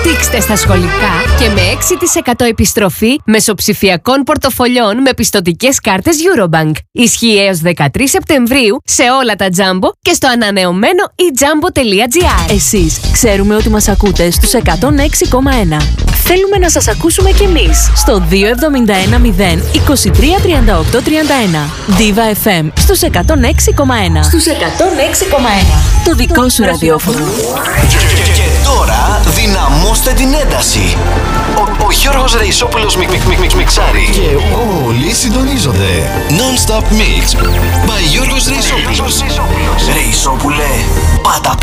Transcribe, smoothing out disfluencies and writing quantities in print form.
Δείξτε στα σχολικά και με 6% επιστροφή μεσοψηφιακών πορτοφολιών με πιστωτικές κάρτες Eurobank. Ισχύει έως 13 Σεπτεμβρίου σε όλα τα Jumbo και στο ανανεωμένο eJumbo.gr. Εσείς ξέρουμε ότι μας ακούτε στους 106,1. Θέλουμε να σας ακούσουμε κι εμείς στο 271 0 23 38 31. Diva FM στους 106,1. Στους 106,1. Το δικό σου ραδιόφωνο. Και τώρα δυναμώστε την ένταση. Ο Γιώργος Ρεϊσόπουλος μιξάρει. Και όλοι συντονίζονται. Non-stop mix by Γιώργος Ρεϊσόπουλος. Ρεϊσόπουλε, πάτα